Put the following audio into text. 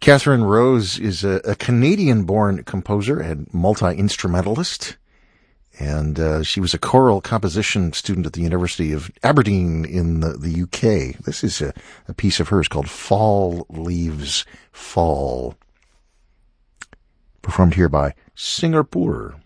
Catherine Rose is a Canadian-born composer and multi-instrumentalist, and she was a choral composition student at the University of Aberdeen in the UK. This is a piece of hers called Fall Leaves Fall, performed here by Singapore.